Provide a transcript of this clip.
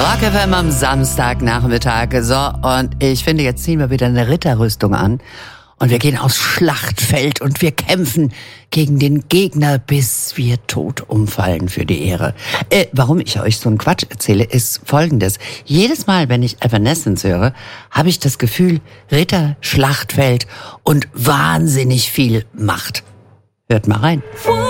Rock FM am Samstagnachmittag. So, und ich finde, jetzt ziehen wir wieder eine Ritterrüstung an. Und wir gehen aufs Schlachtfeld und wir kämpfen gegen den Gegner, bis wir tot umfallen für die Ehre. Warum ich euch so einen Quatsch erzähle, ist Folgendes. Jedes Mal, wenn ich Evanescence höre, habe ich das Gefühl, Ritter, Schlachtfeld und wahnsinnig viel Macht. Hört mal rein.